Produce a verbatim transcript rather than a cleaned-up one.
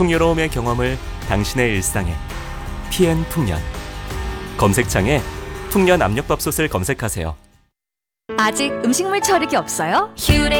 풍요로움의 경험을 당신의 일상에. 티엔 풍년. 검색창에 풍년 압력밥솥을 검색하세요. 아직 음식물 처리기 없어요? 휴레